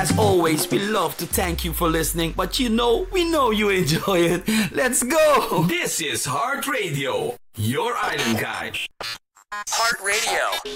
As always, we love to thank you for listening, but we know you enjoy it. Let's go! This is Heart Radio, your island guide. Heart Radio.